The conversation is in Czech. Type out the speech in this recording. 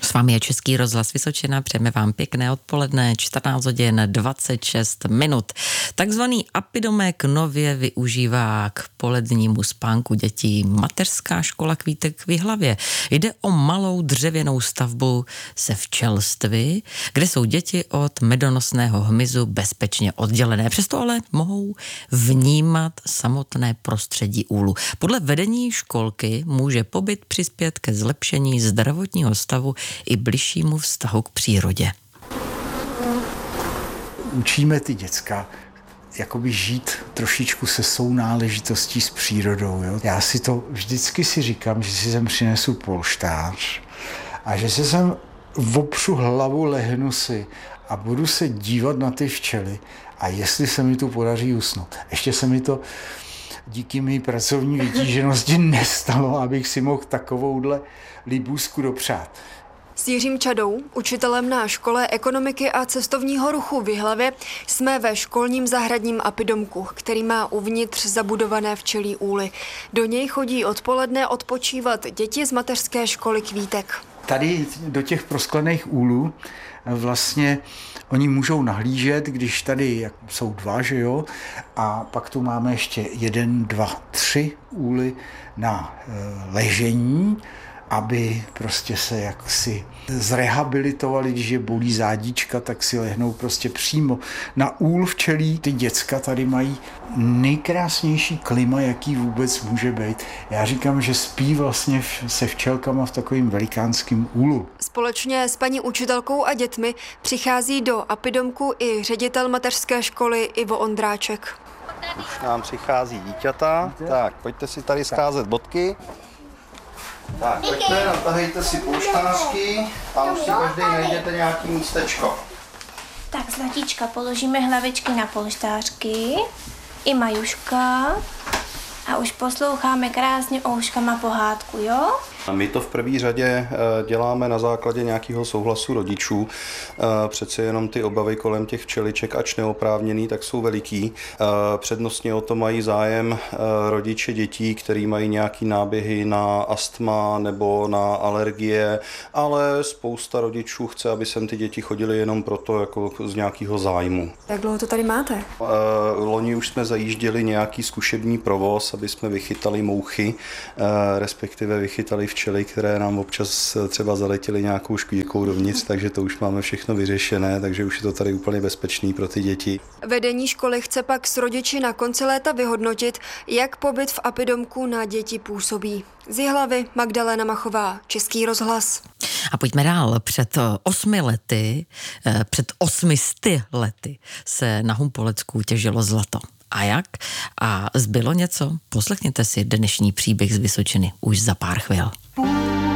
S vámi je Český rozhlas Vysočina, přejeme vám pěkné odpoledne, 14 hodin 26 minut. Takzvaný apidomek nově využívá k polednímu spánku dětí mateřská škola Kvítek v Jihlavě. Jde o malou dřevěnou stavbu se včelstvy, kde jsou děti od medonosného hmyzu bezpečně oddělené. Přesto ale mohou vnímat samotné prostředí úlu. Podle vedení školky může pobyt přispět ke zlepšení zdravotního stavu i bližšímu vztahu k přírodě. Učíme ty děcka jakoby žít trošičku se sounáležitostí s přírodou. Jo? Já si to vždycky říkám, že si sem přinesu polštář a že si sem opřu hlavu, lehnu si a budu se dívat na ty včely a jestli se mi tu podaří usnout. Ještě se mi to díky mé pracovní vytíženosti nestalo, abych si mohl takovouhle libůzku dopřát. S Jiřím Čadou, učitelem na škole ekonomiky a cestovního ruchu v Jihlavě, jsme ve školním zahradním apidomku, který má uvnitř zabudované včelí úly. Do něj chodí odpoledne odpočívat děti z mateřské školy Kvítek. Tady do těch prosklených úlů vlastně oni můžou nahlížet, když tady jsou dva, že jo, a pak tu máme ještě 1, 2, 3 úly na ležení, aby prostě se jaksi zrehabilitovali, když je bolí zádíčka, tak si lehnou prostě přímo na úl včelí. Ty děcka tady mají nejkrásnější klima, jaký vůbec může být. Já říkám, že spí vlastně se včelkama v takovým velikánském úlu. Společně s paní učitelkou a dětmi přichází do apidomku i ředitel mateřské školy Ivo Ondráček. Už nám přichází dítěta. Tak, pojďte si tady scházet bodky. Tak, pojďte, natahejte si polštářky a už si každý najdete nějaký místečko. Tak, Zlatíčka, položíme hlavičky na polštářky, i Majuška, a už posloucháme krásně ouškama pohádku, jo? My to v první řadě děláme na základě nějakého souhlasu rodičů. Přece jenom ty obavy kolem těch včeliček, ač neoprávněný, tak jsou veliký. Přednostně o to mají zájem rodiče dětí, který mají nějaký náběhy na astma nebo na alergie, ale spousta rodičů chce, aby sem ty děti chodily jenom proto, jako z nějakého zájmu. Jak dlouho to tady máte? Loni už jsme zajížděli nějaký zkušební provoz, aby jsme vychytali mouchy, respektive vychytali včely, které nám občas třeba zaletěly nějakou škvídkou dovnitř, takže to už máme všechno vyřešené, takže už je to tady úplně bezpečný pro ty děti. Vedení školy chce pak s rodiči na konci léta vyhodnotit, jak pobyt v apidomku na děti působí. Z Jihlavy Magdalena Machová, Český rozhlas. A pojďme dál. Před 800 lety se na Humpolecku těžilo zlato. A jak? A zbylo něco? Poslechněte si dnešní příběh z Vysočiny už za pár chvil.